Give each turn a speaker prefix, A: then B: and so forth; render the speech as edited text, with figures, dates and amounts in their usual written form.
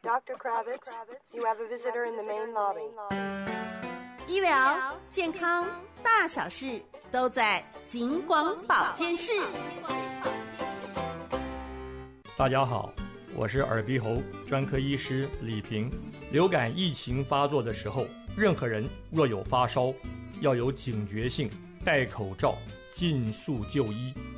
A: Dr. Kravitz, you have a visitor in the main lobby.
B: 医疗健康大小事都在景广保健室。
C: 大家好，我是耳鼻喉专科医师李平。流感疫情发作的时候，任何人若有发烧，要有警觉性，戴口罩，尽速就医。